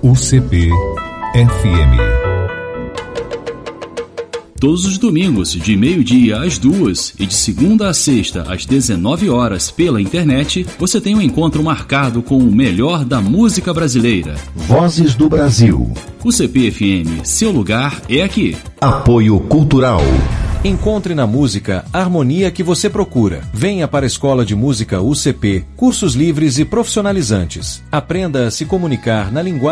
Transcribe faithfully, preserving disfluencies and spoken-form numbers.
U C P F M. Todos os domingos, de meio-dia às duas e de segunda a sexta às dezenove horas pela internet, você tem um encontro marcado com o melhor da música brasileira. Vozes do Brasil. U C P F M, seu lugar é aqui. Apoio Cultural. Encontre na música a harmonia que você procura. Venha para a Escola de Música U C P, cursos livres e profissionalizantes. Aprenda a se comunicar na linguagem